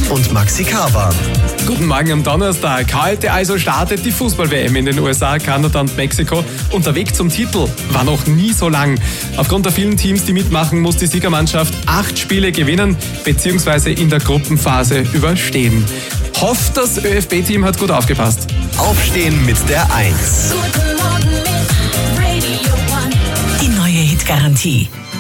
und Maxi Kavan. Guten Morgen am Donnerstag. Heute also startet die Fußball-WM in den USA, Kanada und Mexiko. Und der Weg zum Titel war noch nie so lang. Aufgrund der vielen Teams, die mitmachen, muss die Siegermannschaft 8 Spiele gewinnen bzw. in der Gruppenphase überstehen. Hofft, das ÖFB-Team hat gut aufgepasst. Aufstehen mit der 1. Guten Morgen mit Radio One. Die neue Hitgarantie.